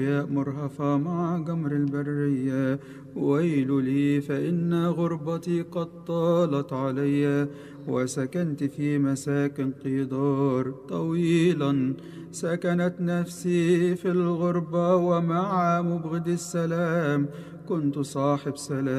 مرهفة مع جمر البرية. ويل لي فإن غربتي قد طالت علي، وسكنت في مساكن قدار طويلا. سكنت نفسي في الغربة، ومع مبغض السلام كنت صاحب سلام.